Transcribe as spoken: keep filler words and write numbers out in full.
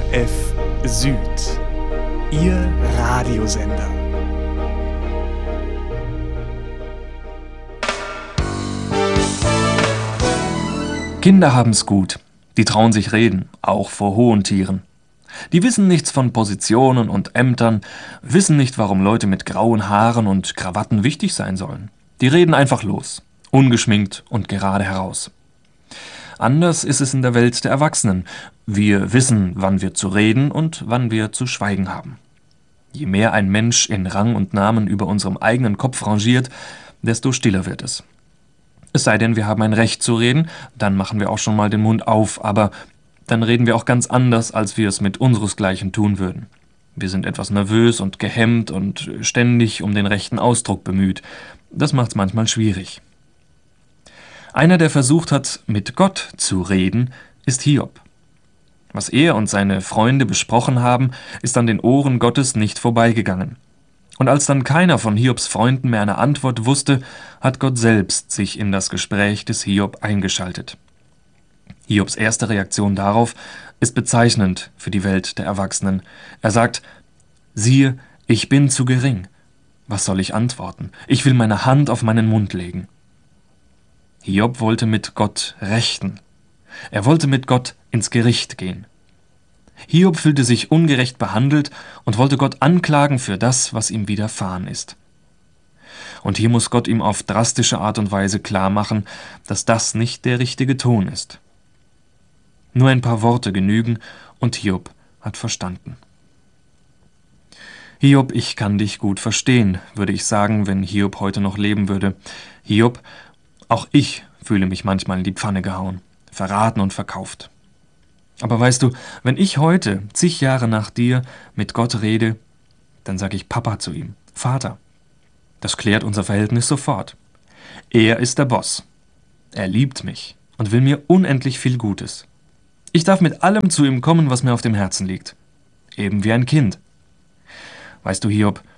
R F Süd, Ihr Radiosender. Kinder haben's gut. Die trauen sich reden, auch vor hohen Tieren. Die wissen nichts von Positionen und Ämtern, wissen nicht, warum Leute mit grauen Haaren und Krawatten wichtig sein sollen. Die reden einfach los, ungeschminkt und gerade heraus. Anders ist es in der Welt der Erwachsenen. Wir wissen, wann wir zu reden und wann wir zu schweigen haben. Je mehr ein Mensch in Rang und Namen über unserem eigenen Kopf rangiert, desto stiller wird es. Es sei denn, wir haben ein Recht zu reden, dann machen wir auch schon mal den Mund auf, aber dann reden wir auch ganz anders, als wir es mit unseresgleichen tun würden. Wir sind etwas nervös und gehemmt und ständig um den rechten Ausdruck bemüht. Das macht's manchmal schwierig. Einer, der versucht hat, mit Gott zu reden, ist Hiob. Was er und seine Freunde besprochen haben, ist an den Ohren Gottes nicht vorbeigegangen. Und als dann keiner von Hiobs Freunden mehr eine Antwort wusste, hat Gott selbst sich in das Gespräch des Hiob eingeschaltet. Hiobs erste Reaktion darauf ist bezeichnend für die Welt der Erwachsenen. Er sagt: Siehe, ich bin zu gering. Was soll ich antworten? Ich will meine Hand auf meinen Mund legen. Hiob wollte mit Gott rechten. Er wollte mit Gott ins Gericht gehen. Hiob fühlte sich ungerecht behandelt und wollte Gott anklagen für das, was ihm widerfahren ist. Und hier muss Gott ihm auf drastische Art und Weise klar machen, dass das nicht der richtige Ton ist. Nur ein paar Worte genügen und Hiob hat verstanden. Hiob, ich kann dich gut verstehen, würde ich sagen, wenn Hiob heute noch leben würde. Hiob, auch ich fühle mich manchmal in die Pfanne gehauen, verraten und verkauft. Aber weißt du, wenn ich heute, zig Jahre nach dir, mit Gott rede, dann sage ich Papa zu ihm, Vater. Das klärt unser Verhältnis sofort. Er ist der Boss. Er liebt mich und will mir unendlich viel Gutes. Ich darf mit allem zu ihm kommen, was mir auf dem Herzen liegt. Eben wie ein Kind. Weißt du, Hiob,